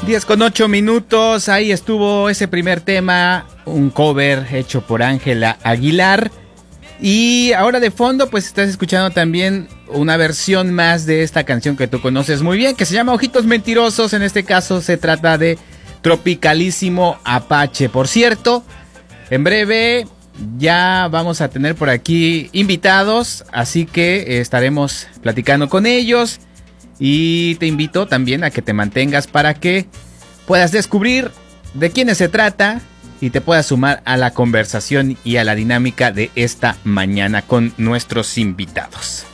10:08. Ahí estuvo ese primer tema, un cover hecho por Ángela Aguilar. Y ahora de fondo pues estás escuchando también una versión más de esta canción que tú conoces muy bien, que se llama Ojitos Mentirosos. En este caso se trata de Tropicalísimo Apache. Por cierto, en breve ya vamos a tener por aquí invitados, así que estaremos platicando con ellos. Y te invito también a que te mantengas para que puedas descubrir de quiénes se trata y te puedas sumar a la conversación y a la dinámica de esta mañana con nuestros invitados.